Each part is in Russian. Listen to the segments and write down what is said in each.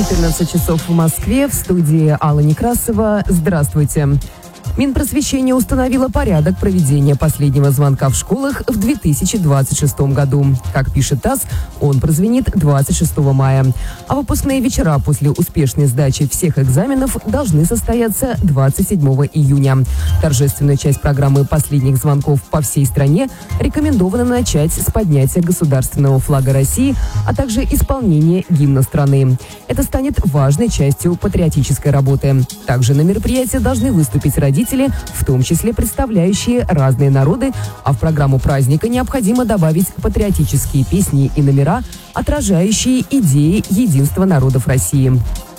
14 часов в Москве. В студии Алла Некрасова. Здравствуйте. Минпросвещение установило порядок проведения последнего звонка в школах в 2026 году. Как пишет ТАСС, он прозвенит 26 мая. А выпускные вечера после успешной сдачи всех экзаменов должны состояться 27 июня. Торжественную часть программы последних звонков по всей стране рекомендовано начать с поднятия государственного флага России, а также исполнения гимна страны. Это станет важной частью патриотической работы. Также на мероприятии должны выступить родители, в том числе представляющие разные народы, а в программу праздника необходимо добавить патриотические песни и номера, отражающие идеи единства народов России.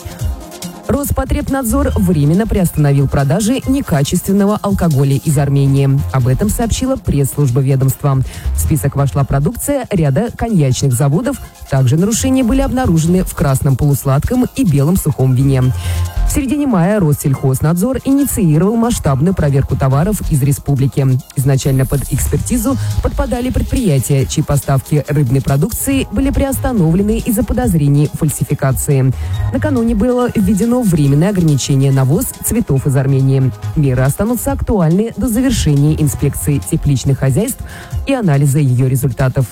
Роспотребнадзор временно приостановил продажи некачественного алкоголя из Армении. Об этом сообщила пресс-служба ведомства. В список вошла продукция ряда коньячных заводов. Также нарушения были обнаружены в красном полусладком и белом сухом вине. В середине мая Россельхознадзор инициировал масштабную проверку товаров из республики. Изначально под экспертизу подпадали предприятия, чьи поставки рыбной продукции были приостановлены из-за подозрений в фальсификации. Накануне было введено временное ограничение на ввоз цветов из Армении. Меры останутся актуальны до завершения инспекции тепличных хозяйств и анализа ее результатов.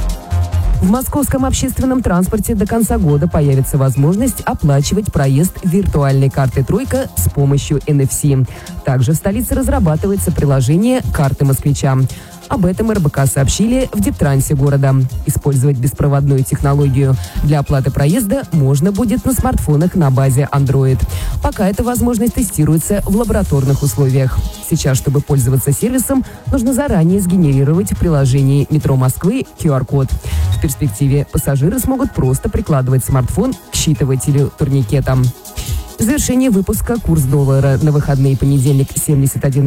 В московском общественном транспорте до конца года появится возможность оплачивать проезд виртуальной картой «Тройка» с помощью NFC. Также в столице разрабатывается приложение «Карты москвича». Об этом РБК сообщили в Дептрансе города. Использовать беспроводную технологию для оплаты проезда можно будет на смартфонах на базе Android. Пока эта возможность тестируется в лабораторных условиях. Сейчас, чтобы пользоваться сервисом, нужно заранее сгенерировать в приложении «Метро Москвы» QR-код. В перспективе пассажиры смогут просто прикладывать смартфон к считывателю турникета. В завершение выпуска курс доллара на выходные понедельник 71